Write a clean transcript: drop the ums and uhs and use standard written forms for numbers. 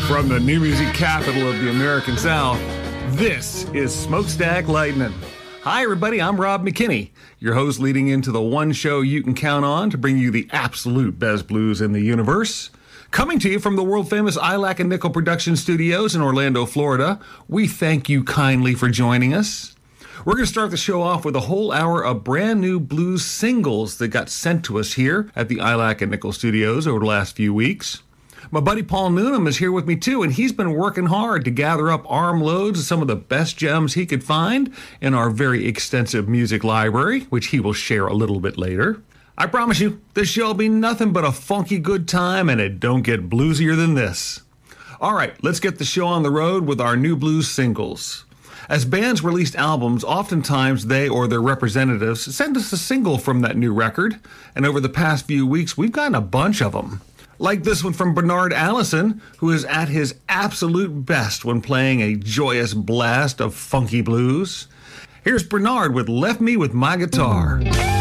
From the new music capital of the American South, this is Smokestack Lightning. Hi everybody, I'm Rob McKinney, your host leading into the one show you can count on to bring you the absolute best blues in the universe. Coming to you from the world-famous Ilac and Nickel Production Studios in Orlando, Florida, we thank you kindly for joining us. We're going to start the show off with a whole hour of brand new blues singles that got sent to us here at the Ilac and Nickel Studios over the last few weeks. My buddy Paul Noonan is here with me too, and he's been working hard to gather up armloads of some of the best gems he could find in our very extensive music library, which he will share a little bit later. I promise you, this show will be nothing but a funky good time, and it don't get bluesier than this. All right, let's get the show on the road with our new blues singles. As bands released albums, oftentimes they or their representatives send us a single from that new record, and over the past few weeks, we've gotten a bunch of them. Like this one from Bernard Allison, who is at his absolute best when playing a joyous blast of funky blues. Here's Bernard with Left Me With My Guitar.